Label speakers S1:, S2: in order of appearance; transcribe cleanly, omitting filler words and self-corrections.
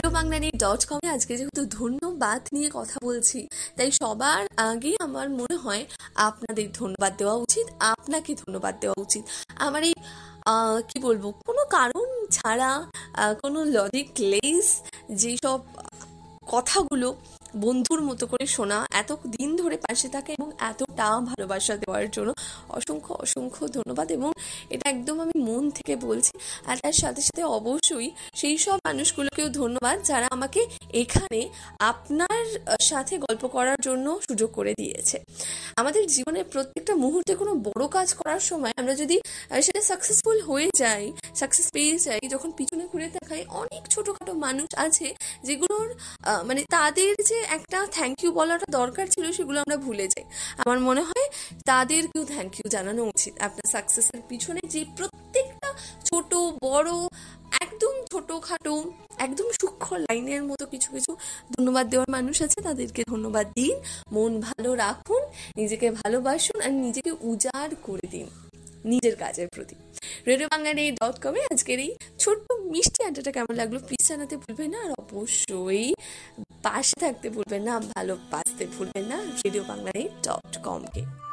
S1: RadioBangla.com আজকে যেহেতু ধন্যবাদ নিয়ে কথা বলছি, তাই সবার আগে আমার মনে হয় আপনাদের ধন্যবাদ দেওয়া উচিত, আপনাকে ধন্যবাদ দেওয়া উচিত। আমার এই কি বলবো, কোনো কারণ ছাড়া কোনো লজিকলেস যেসব কথাগুলো বন্ধুর মতো করে শোনা, এত দিন ধরে পাশে থাকা এবং এতটা ভালোবাসা দেওয়ার জন্য অসংখ্য অসংখ্য ধন্যবাদ। এবং এটা একদম আমি মন থেকে বলছি। আর তার সাথে সাথে অবশ্যই সেই সব মানুষগুলোকেও ধন্যবাদ যারা আমাকে এখানে আপনার সাথে গল্প করার জন্য সুযোগ করে দিয়েছে। আমাদের জীবনের প্রত্যেকটা মুহূর্তে কোনো বড় কাজ করার সময় আমরা যদি সেটা সাকসেসফুল হয়ে যাই, সাকসেস পেয়ে যাই, যখন পিছনে ঘুরে তাকাই অনেক ছোটখাটো মানুষ আছে যেগুলোর মানে তাদের যে একটা থ্যাংক ইউ বলাটা দরকার ছিল সেগুলো আমরা ভুলে যাই। আমার মনে হয় তাদেরকেও থ্যাংক ইউ জানানো উচিত। আপনার সাকসেসের পিছনে যে প্রত্যেকটা ছোট বড় একদম ছোটখাটো একদম সূক্ষ্ম লাইনের মতো কিছু কিছু ধন্যবাদ দেওয়ার মানুষ আছে, তাদেরকে ধন্যবাদ দিন। মন ভালো রাখুন, নিজেকে ভালোবাসুন আর নিজেকে উজাড় করে দিন নিজের কাজের প্রতি। RadioBangla.com আজকের এই ছোট্ট মিষ্টি আড্ডাটা কেমন লাগলো প্লিজ জানাতে ভুলবেন না। আর অবশ্যই পাশে থাকতে ভুলবেন না, ভালোবাসতে ভুলবেন না RadioBangla.com কে।